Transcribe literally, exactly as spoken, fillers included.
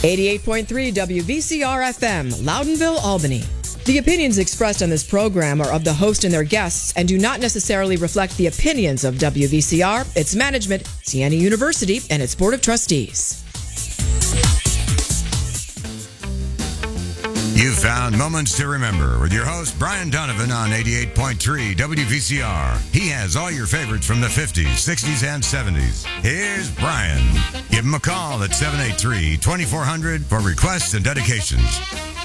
eighty-eight point three W V C R F M, Loudonville, Albany. The opinions expressed on this program are of the host and their guests and do not necessarily reflect the opinions of W V C R, its management, Siena University, and its Board of Trustees. You found Moments to Remember with your host, Brian Donovan, on eighty-eight point three W V C R. He has all your favorites from the fifties, sixties, and seventies. Here's Brian. Give him a call at seven eight three, two four zero zero for requests and dedications.